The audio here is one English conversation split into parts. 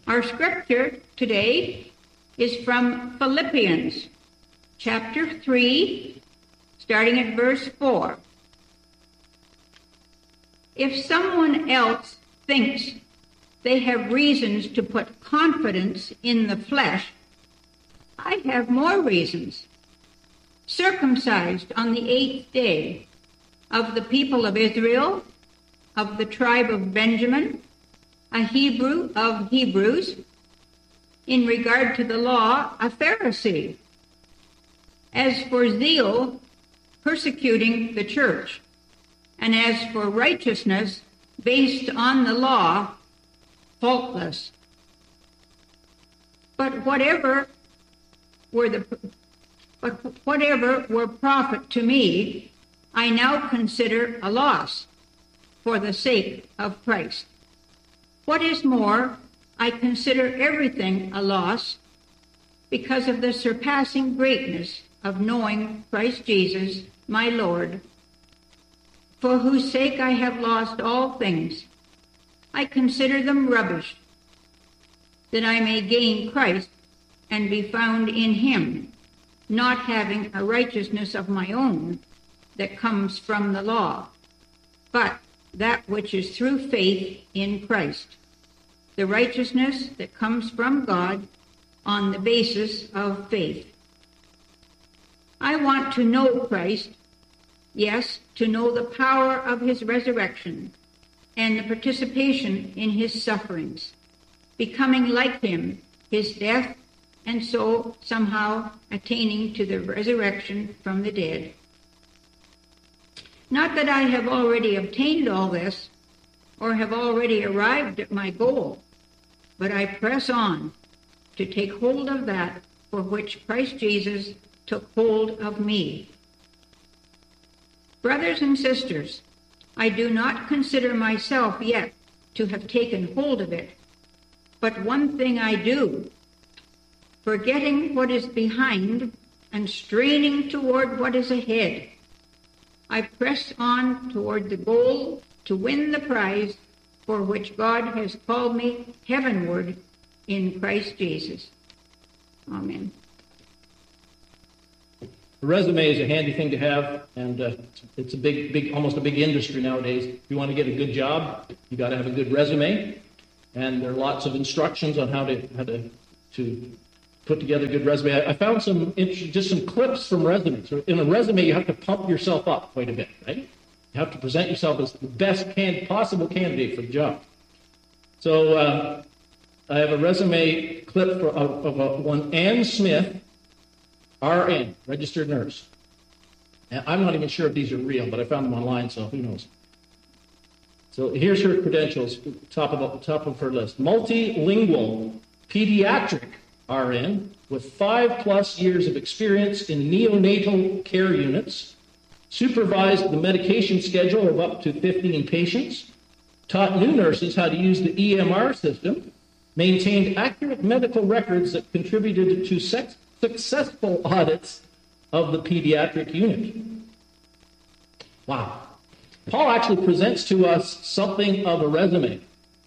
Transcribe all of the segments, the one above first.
Our scripture today is from Philippians chapter 3, starting at verse 4. If someone else thinks they have reasons to put confidence in the flesh, I have more reasons. Circumcised on the 8th day, of the people of Israel, of the tribe of Benjamin, a Hebrew of Hebrews, in regard to the law, a Pharisee. As for zeal, persecuting the church, and as for righteousness based on the law, faultless. But whatever were profit to me, I now consider a loss for the sake of Christ. What is more, I consider everything a loss because of the surpassing greatness of knowing Christ Jesus, my Lord, for whose sake I have lost all things. I consider them rubbish, that I may gain Christ and be found in him, not having a righteousness of my own that comes from the law, but that which is through faith in Christ, the righteousness that comes from God on the basis of faith. I want to know Christ, yes, to know the power of his resurrection and the participation in his sufferings, becoming like him, his death, and so somehow attaining to the resurrection from the dead. Not that I have already obtained all this, or have already arrived at my goal, but I press on to take hold of that for which Christ Jesus took hold of me. Brothers and sisters, I do not consider myself yet to have taken hold of it, but one thing I do, forgetting what is behind and straining toward what is ahead. I press on toward the goal to win the prize for which God has called me heavenward in Christ Jesus. Amen. A resume is a handy thing to have, and it's a big, almost a big industry nowadays. If you want to get a good job, you got to have a good resume, and there are lots of instructions on how to put together a good resume. I found just some clips from resumes. In a resume, you have to pump yourself up quite a bit, right? You have to present yourself as the best possible candidate for the job. So I have a resume clip of one Ann Smith, RN, registered nurse. And I'm not even sure if these are real, but I found them online, so who knows. So here's her credentials, top of her list. Multilingual pediatric RN with 5+ years of experience in neonatal care units, supervised the medication schedule of up to 15 patients, taught new nurses how to use the EMR system, maintained accurate medical records that contributed to successful audits of the pediatric unit. Wow. Paul actually presents to us something of a resume.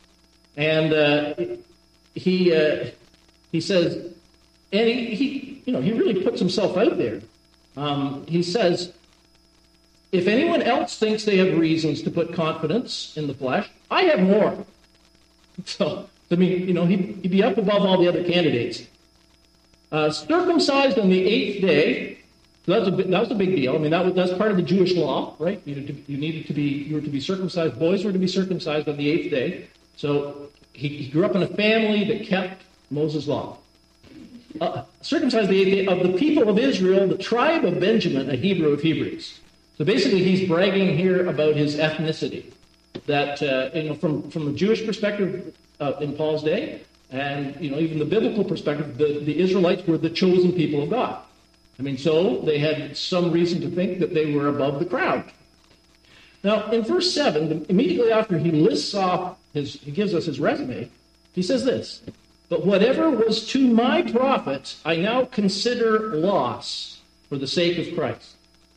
And he says, and he really puts himself out there. He says, if anyone else thinks they have reasons to put confidence in the flesh, I have more. So, I mean, he'd be up above all the other candidates. Circumcised on the 8th day, so that was a big deal. I mean, that's part of the Jewish law, right? You were to be circumcised. Boys were to be circumcised on the 8th day. So he grew up in a family that kept Moses' law. Circumcised the 8th day of the people of Israel, the tribe of Benjamin, a Hebrew of Hebrews. So basically, he's bragging here about his ethnicity. That from a Jewish perspective in Paul's day, and even the biblical perspective, the Israelites were the chosen people of God. I mean, so they had some reason to think that they were above the crowd. Now, in verse 7, immediately after he lists off he gives us his resume, he says this: "But whatever was to my profit, I now consider loss for the sake of Christ."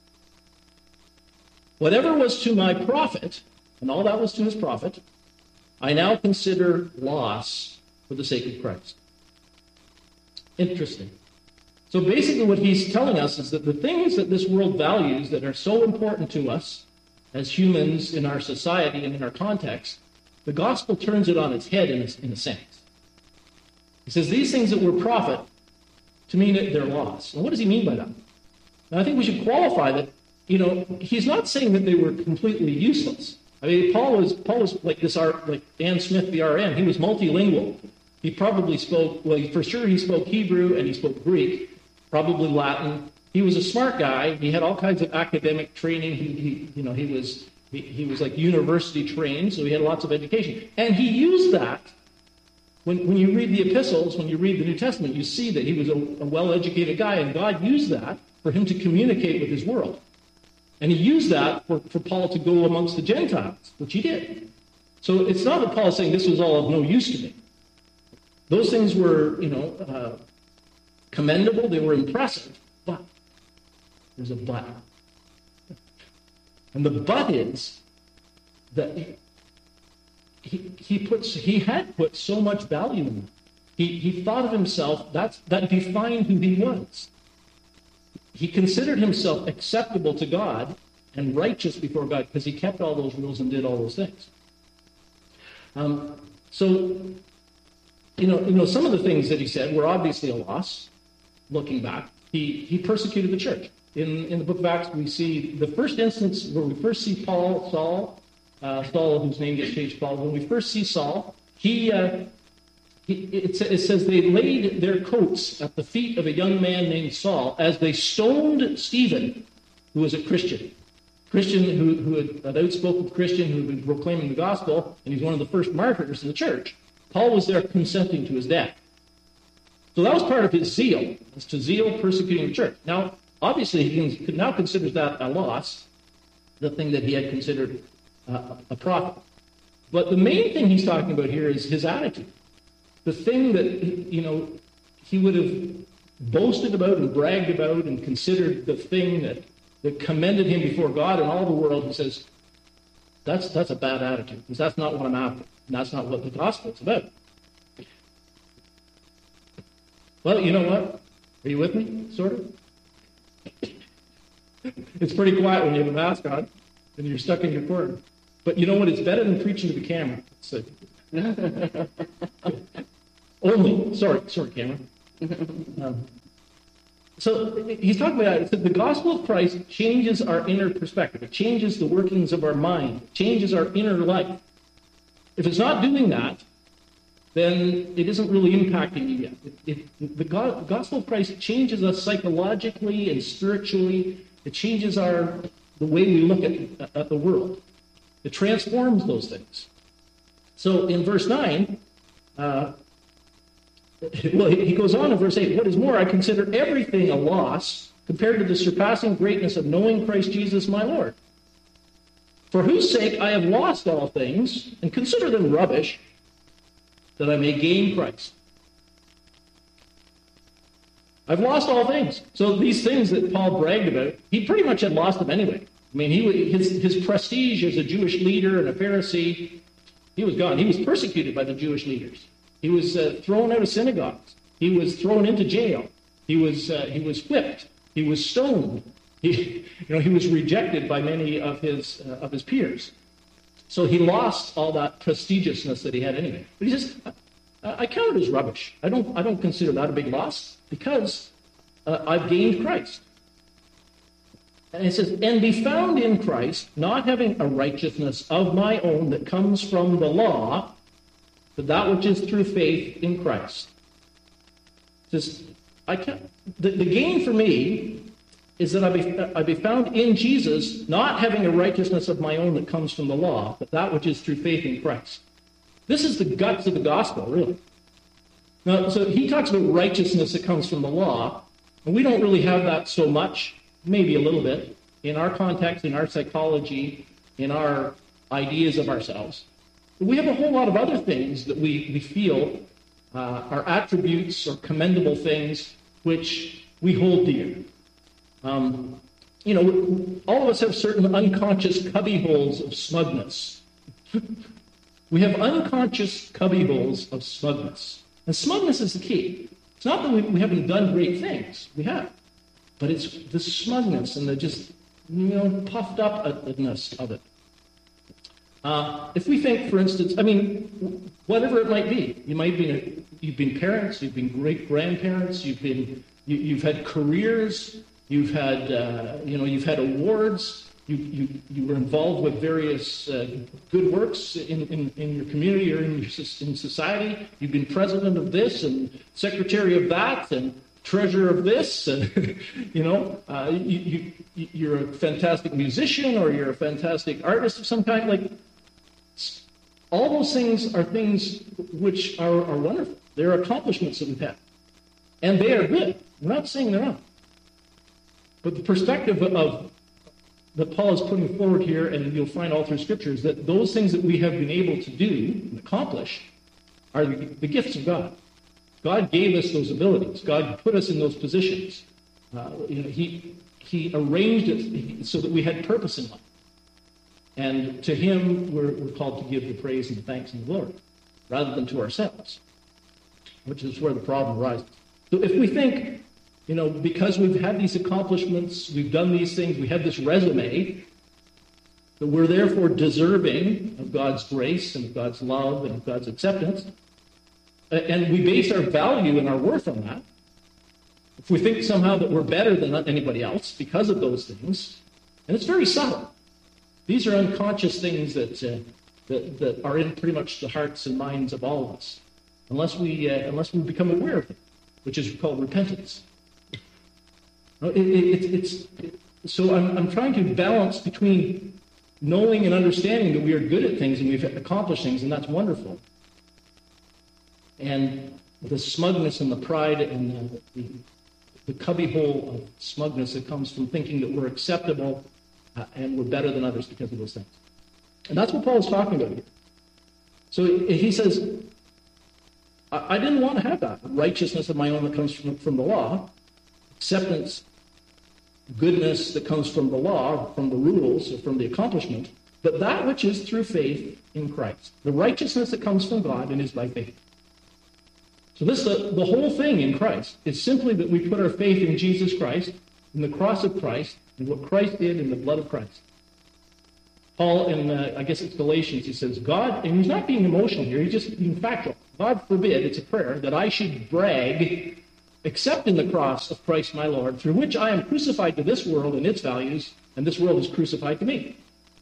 Whatever was to my profit, and all that was to his profit, I now consider loss for the sake of Christ. Interesting. So basically what he's telling us is that the things that this world values that are so important to us as humans in our society and in our context, the gospel turns it on its head in a sense. He says these things that were profit to mean that they're loss. And what does he mean by that? And I think we should qualify that, he's not saying that they were completely useless. I mean, Paul was like Dan Smith, the RN, he was multilingual. He probably spoke, for sure he spoke Hebrew and he spoke Greek, probably Latin. He was a smart guy. He had all kinds of academic training. He was like university trained, so he had lots of education. And he used that. When you read the epistles, when you read the New Testament, you see that he was a well-educated guy, and God used that for him to communicate with his world. And he used that for Paul to go amongst the Gentiles, which he did. So it's not that Paul is saying this was all of no use to me. Those things were, commendable, they were impressive, but there's a but. And the but is that he had put so much value in it. He thought of himself, that defined who he was. He considered himself acceptable to God and righteous before God because he kept all those rules and did all those things. Some of the things that he said were obviously a loss, looking back. He persecuted the church. In the book of Acts, we see the first instance where we first see Saul, whose name gets changed, Paul. When we first see Saul, it says they laid their coats at the feet of a young man named Saul as they stoned Stephen, who was a Christian who had an outspoken Christian who had been proclaiming the gospel, and he's one of the first martyrs in the church. Paul was there consenting to his death. So that was part of his zeal, was to zeal persecuting the church. Now, obviously, he now considers that a loss, the thing that he had considered a profit. But the main thing he's talking about here is his attitude. The thing that, he would have boasted about and bragged about and considered the thing that commended him before God and all the world. He says, that's a bad attitude, because that's not what I'm after. And that's not what the gospel is about. Well, you know what? Are you with me, sort of? It's pretty quiet when you have a mask on and you're stuck in your corner. But you know what? It's better than preaching to the camera. So, sorry, camera. So he's talking about the gospel of Christ changes our inner perspective. It changes the workings of our mind. It changes our inner life. If it's not doing that, then it isn't really impacting you yet. The gospel of Christ changes us psychologically and spiritually. It changes the way we look at the world. It transforms those things. So in verse 9, he goes on in verse 8, what is more, I consider everything a loss compared to the surpassing greatness of knowing Christ Jesus my Lord, for whose sake I have lost all things and consider them rubbish, that I may gain Christ. I've lost all things. So these things that Paul bragged about, he pretty much had lost them anyway. I mean, his prestige as a Jewish leader and a Pharisee, he was gone. He was persecuted by the Jewish leaders. He was thrown out of synagogues. He was thrown into jail. He was whipped. He was stoned. He was rejected by many of his peers. So he lost all that prestigiousness that he had anyway. But he says, I count it as rubbish. I don't consider that a big loss because I've gained Christ. And it says, and be found in Christ, not having a righteousness of my own that comes from the law, but that which is through faith in Christ. It says, the gain for me is that I be found in Jesus, not having a righteousness of my own that comes from the law, but that which is through faith in Christ. This is the guts of the gospel, really. Now, so he talks about righteousness that comes from the law, and we don't really have that so much, maybe a little bit, in our context, in our psychology, in our ideas of ourselves. But we have a whole lot of other things that we feel are attributes or commendable things which we hold dear. All of us have certain unconscious cubbyholes of smugness. We have unconscious cubbyholes of smugness. And smugness is the key. It's not that we haven't done great things. We have. But it's the smugness and the just, puffed upness of it. If we think, for instance, whatever it might be, you've been parents, you've been great grandparents, you've had careers, you've had awards, you were involved with various good works in your community or in society. You've been president of this and secretary of that and treasurer of this, and you're a fantastic musician or you're a fantastic artist of some kind. Like, all those things are things which are wonderful. They're accomplishments that we've had, and they are good. We're not saying they're not, but the perspective that Paul is putting forward here, and you'll find all through Scripture, is that those things that we have been able to do and accomplish are the gifts of God. God gave us those abilities. God put us in those positions. He arranged it so that we had purpose in life. And to Him, we're called to give the praise and the thanks and the glory, rather than to ourselves, which is where the problem arises. So if we think, because we've had these accomplishments, we've done these things, we have this resume, that we're therefore deserving of God's grace and of God's love and of God's acceptance, and we base our value and our worth on that. If we think somehow that we're better than anybody else because of those things, and it's very subtle. These are unconscious things that are in pretty much the hearts and minds of all of us, unless we become aware of them, which is called repentance. So I'm trying to balance between knowing and understanding that we are good at things and we've accomplished things, and that's wonderful, and the smugness and the pride and the cubbyhole of smugness that comes from thinking that we're acceptable and we're better than others because of those things. And that's what Paul is talking about here. So he says, I didn't want to have that righteousness of my own that comes from the law, acceptance, goodness that comes from the law, from the rules, or from the accomplishment, but that which is through faith in Christ. The righteousness that comes from God and is by faith. So the whole thing in Christ is simply that we put our faith in Jesus Christ, in the cross of Christ, and what Christ did in the blood of Christ. Paul, in I guess it's Galatians, he says, God, and he's not being emotional here, he's just being factual. God forbid, it's a prayer, that I should brag except in the cross of Christ my Lord, through which I am crucified to this world and its values, and this world is crucified to me.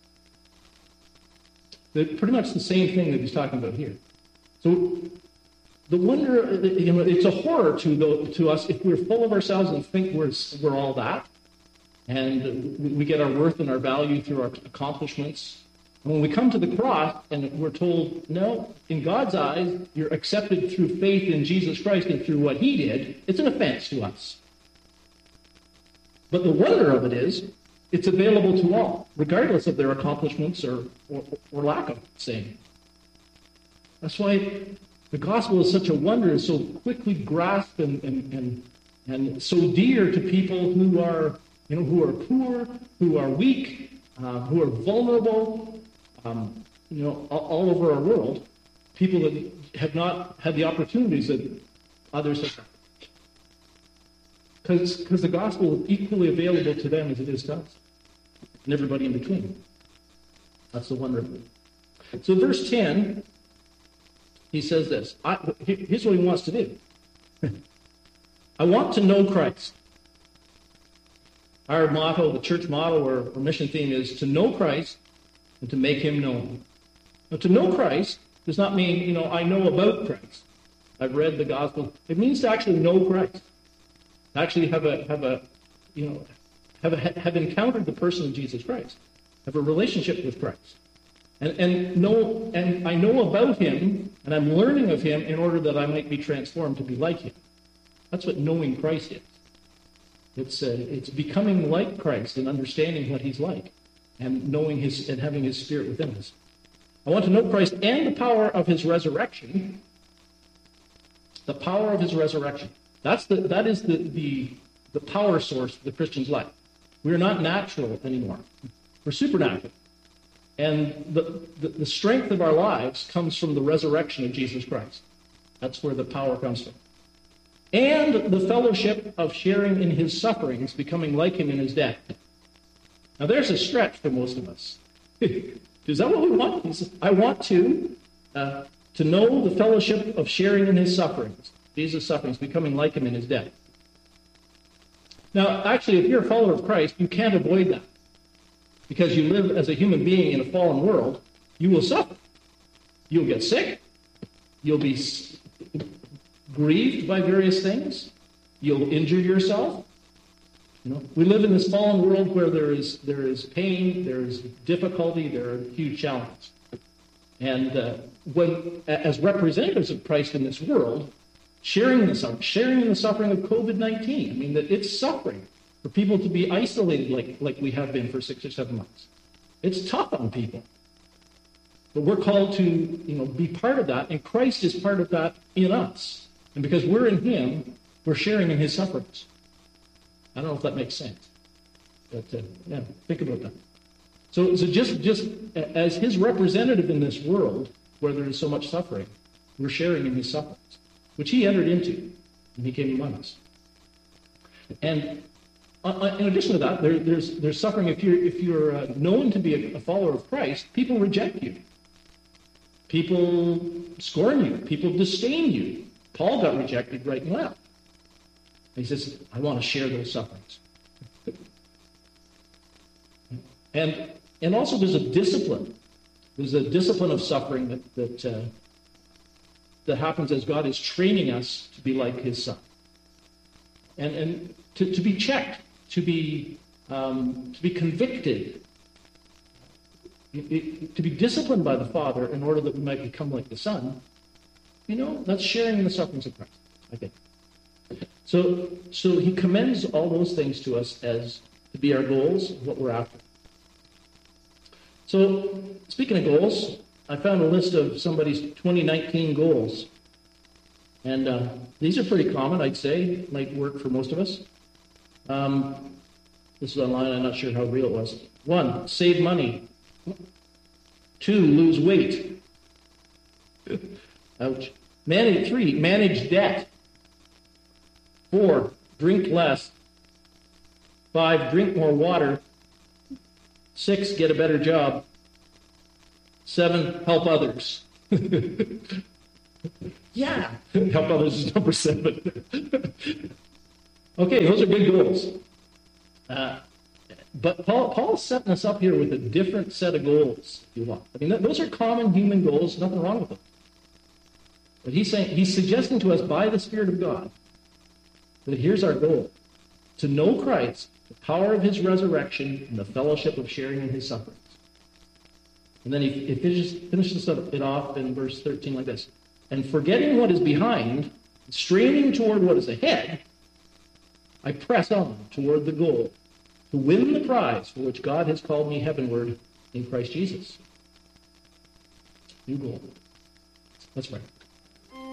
They're pretty much the same thing that he's talking about here. So the wonder, it's a horror to us if we're full of ourselves and think we're all that, and we get our worth and our value through our accomplishments. And when we come to the cross and we're told, no, in God's eyes, you're accepted through faith in Jesus Christ and through what He did, it's an offense to us. But the wonder of it is, it's available to all, regardless of their accomplishments or lack of same. That's why the gospel is such a wonder and so quickly grasped and so dear to people who are poor, who are weak, who are vulnerable, all over our world, people that have not had the opportunities that others have had. Because the gospel is equally available to them as it is to us, and everybody in between. That's the wonder of it. So verse 10, he says this. Here's what he wants to do. I want to know Christ. Our motto, the church motto or mission theme is to know Christ and to make Him known. Now, to know Christ does not mean, I know about Christ. I've read the gospel. It means to actually know Christ. To actually have encountered the person of Jesus Christ. Have a relationship with Christ. And I know about Him, and I'm learning of Him in order that I might be transformed to be like Him. That's what knowing Christ is. It's becoming like Christ and understanding what He's like, and knowing His and having His Spirit within us. I want to know Christ and the power of His resurrection. The power of His resurrection. That is the power source of the Christian's life. We are not natural anymore. We're supernatural. And the strength of our lives comes from the resurrection of Jesus Christ. That's where the power comes from. And the fellowship of sharing in his sufferings, becoming like him in his death. Now there's a stretch for most of us. Is that what we want? He says, I want to know the fellowship of sharing in his sufferings, Jesus' sufferings, becoming like him in his death. Now, actually, if you're a follower of Christ, you can't avoid that. Because you live as a human being in a fallen world, you will suffer. You'll get sick. You'll be grieved by various things. You'll injure yourself. We live in this fallen world where there is pain, there is difficulty, there are huge challenges. And as representatives of Christ in this world, sharing in the suffering of COVID-19, I mean, that it's suffering for people to be isolated like we have been for 6 or 7 months. It's tough on people. But we're called to, be part of that, and Christ is part of that in us. And because we're in him, we're sharing in his sufferings. I don't know if that makes sense. But, think about that. So just as his representative in this world, where there is so much suffering, we're sharing in his sufferings, which he entered into, and he came among us. And in addition to that, there's suffering if you're known to be a follower of Christ. People reject you. People scorn you. People disdain you. Paul got rejected right and left. He says, I want to share those sufferings. And also there's a discipline. There's a discipline of suffering that happens as God is training us to be like his son. And to be checked, to be convicted, to be disciplined by the Father in order that we might become like the Son. That's sharing in the sufferings of Christ, I think. So he commends all those things to us as to be our goals, what we're after. So, speaking of goals, I found a list of somebody's 2019 goals. And these are pretty common, I'd say, might work for most of us. This is online, I'm not sure how real it was. 1, save money. 2, lose weight. Ouch. 3, manage debt. 4, drink less. 5, drink more water. 6, get a better job. 7, help others. Yeah, help others is number 7. Okay, those are good goals. But Paul's setting us up here with a different set of goals, if you want. I mean, those are common human goals, nothing wrong with them. But he's suggesting to us by the Spirit of God that here's our goal: to know Christ, the power of his resurrection, and the fellowship of sharing in his sufferings. And then he finishes it off in verse 13 like this: and forgetting what is behind, straining toward what is ahead, I press on toward the goal, to win the prize for which God has called me heavenward in Christ Jesus. New goal. Let's pray.